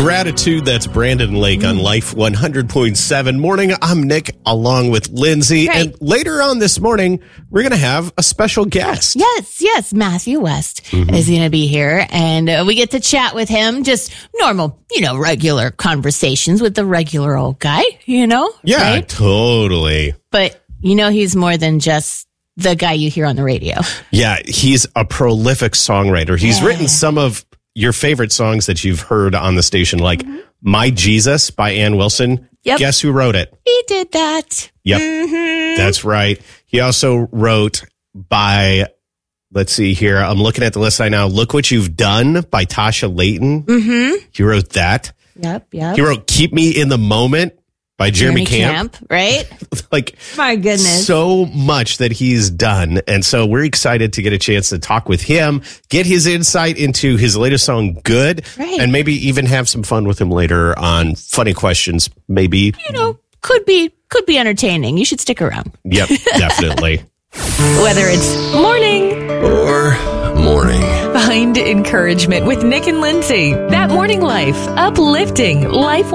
Gratitude, that's Brandon Lake on Life 100.7. Morning, I'm Nick, along with Lindsay. Right. And later on this morning, we're going to have a special guest. Yes. Matthew West is going to be here, and we get to chat with him. Just normal, regular conversations with the regular old guy, Yeah, right? totally. But, he's more than just the guy you hear on the radio. Yeah, he's a prolific songwriter. He's written some of your favorite songs that you've heard on the station, like My Jesus by Ann Wilson. Yep. Guess who wrote it? He did that. Yep, That's right. He also wrote by, let's see here, I'm looking at the list right now, Look What You've Done by Tasha Layton. He wrote that. Yep. He wrote Keep Me in the Moment by Jeremy Camp. Right? Like, my goodness. So much that he's done. And so we're excited to get a chance to talk with him, get his insight into his latest song, Good, right. And maybe even have some fun with him later on funny questions, maybe. Could be entertaining. You should stick around. Yep, definitely. Whether it's morning or morning. Find encouragement with Nick and Lindsay. That Morning Life, uplifting Life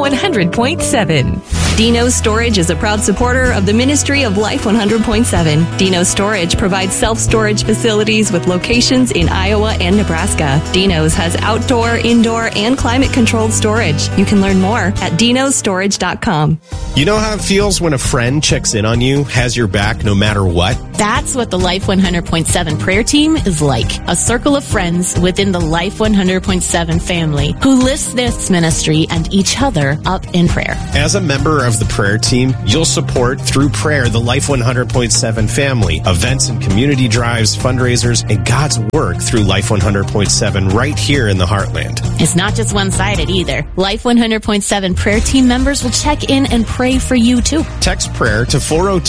100.7. Dino Storage is a proud supporter of the ministry of Life 100.7. Dino Storage provides self-storage facilities with locations in Iowa and Nebraska. Dino's has outdoor, indoor, and climate-controlled storage. You can learn more at dinostorage.com. You know how it feels when a friend checks in on you, has your back no matter what? That's what the Life 100.7 prayer team is like. A circle of friends within the Life 100.7 family who lifts this ministry and each other up in prayer. As a member of the prayer team, you'll support through prayer the Life 100.7 family, events and community drives, fundraisers, and God's work through Life 100.7 right here in the Heartland. It's not just one-sided either. Life 100.7 prayer team members will check in and pray for you too. Text prayer to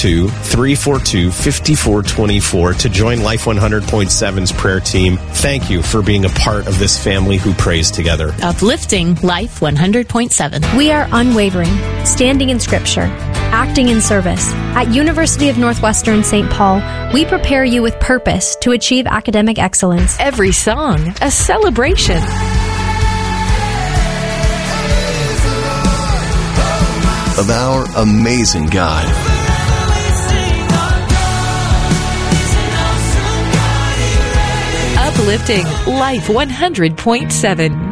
402-342-5424 to join Life 100.7's prayer team. Thank you for being a part of this family who prays together. Uplifting Life 100.7. We are unwavering, standing in Scripture, acting in service. At University of Northwestern St. Paul, we prepare you with purpose to achieve academic excellence. Every song, a celebration. Of our amazing God. Uplifting Life 100.7.